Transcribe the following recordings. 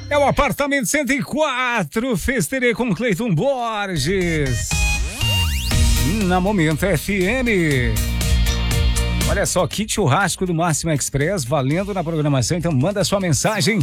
É o apartamento 104, festeirei com Cleiton Borges. Na Momento FM. Olha só, kit churrasco do Máxima Express valendo na programação, então manda sua mensagem.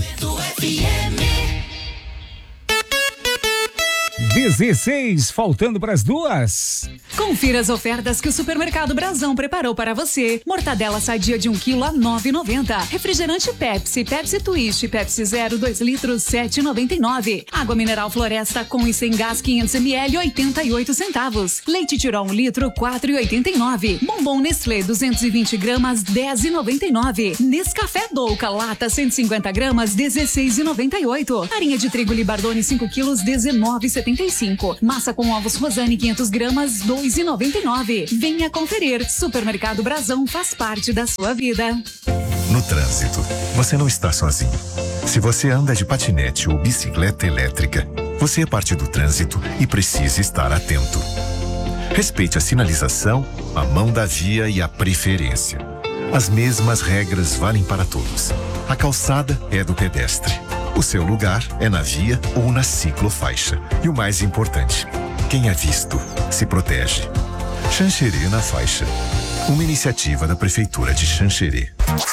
16, faltando para as 2. Confira as ofertas que o Supermercado Brasão preparou para você. Mortadela sadia de 1 kg a 9,90. Refrigerante Pepsi, Pepsi Twist, Pepsi Zero 2 litros 7,99. Água mineral Floresta com e sem gás 500 ml 88 centavos. Leite Tirol 1 litro 4,89. Bombom Nestlé 220 gramas 10,99. Nescafé Douca lata 150 gramas 16,98. Farinha de trigo Libardone 5 quilos 19,75. Massa com ovos Rosane 500 gramas 2,99. Venha conferir. Supermercado Brasão faz parte da sua vida. No trânsito, você não está sozinho. Se você anda de patinete ou bicicleta elétrica, você é parte do trânsito e precisa estar atento. Respeite a sinalização, a mão da via e a preferência. As mesmas regras valem para todos. A calçada é do pedestre. O seu lugar é na via ou na ciclofaixa. E o mais importante, quem é visto se protege. Xanxerê na faixa. Uma iniciativa da Prefeitura de Xanxerê.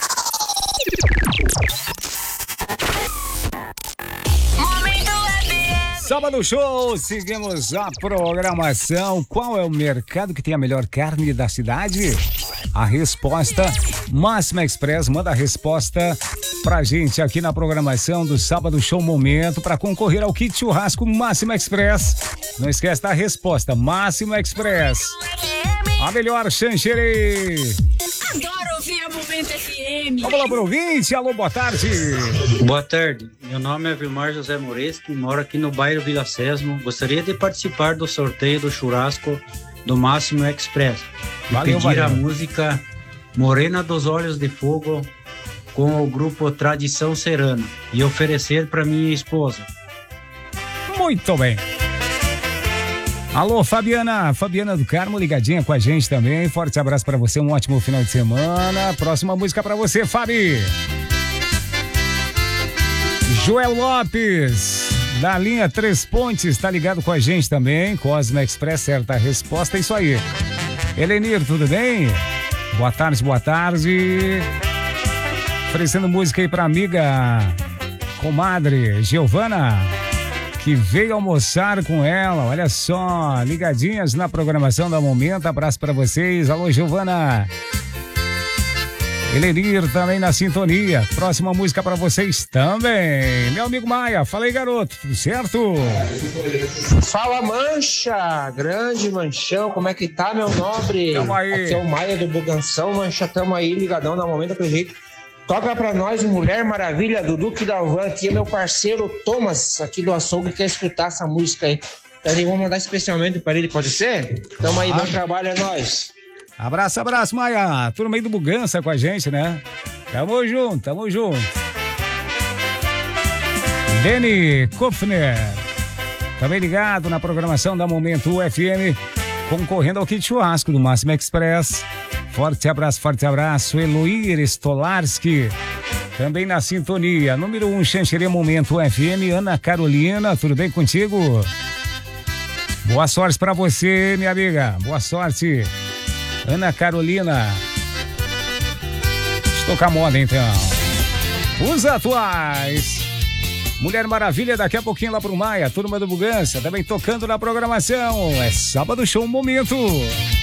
Sábado Show, seguimos a programação. Qual é o mercado que tem a melhor carne da cidade? A resposta, Máxima Express, manda a resposta pra gente aqui na programação do Sábado Show Momento para concorrer ao kit churrasco Máxima Express. Não esquece da resposta, Máxima Express. A melhor Xanxerê. Adoro ouvir a Momento FM. Vamos lá pro ouvinte, alô, boa tarde. Boa tarde, meu nome é Vilmar José Moreschi, moro aqui no bairro Vila Sésamo. Gostaria de participar do sorteio do churrasco do Máximo Express. Valeu, pedir valeu. a música Morena dos Olhos de Fogo com o grupo Tradição Serana e oferecer para minha esposa. Muito bem. Alô, Fabiana do Carmo, ligadinha com a gente também. Forte abraço pra você, um ótimo final de semana. Próxima música pra você, Fabi. Joel Lopes, da linha Três Pontes, tá ligado com a gente também. Cosmo Express, certa resposta, é isso aí. Helenir, tudo bem? Boa tarde, boa tarde. Oferecendo música aí pra amiga, comadre Giovana, que veio almoçar com ela, olha só, ligadinhas na programação da Momento, abraço pra vocês, alô Giovana. Elenir também na sintonia, próxima música pra vocês também, meu amigo Maia, fala aí garoto, tudo certo? Fala Mancha, grande Manchão, como é que tá meu nobre? Tamo aí. Aqui é o Maia do Buganção, Mancha, tamo aí ligadão na Momento, acredito. Toca pra nós, Mulher Maravilha, do Duque Dalvan, aqui é meu parceiro Thomas, aqui do açougue, quer escutar essa música aí. Então, vamos mandar especialmente pra ele, pode ser? Tamo aí, bom trabalho, é nóis. Abraço, Maia, turma aí do Bugança com a gente, né? Tamo junto. Deni Kopfner, também ligado na programação da Momento FM, concorrendo ao kit churrasco do Máxima Express. Forte abraço. Eloir Stolarski, também na sintonia. Número 1, Xanxerê Momento FM. Ana Carolina, tudo bem contigo? Boa sorte pra você, minha amiga. Boa sorte. Ana Carolina. Deixa eu tocar moda, então. Os atuais. Mulher Maravilha, daqui a pouquinho lá pro Maia. Turma do Bugança, também tocando na programação. É Sábado Show Momento.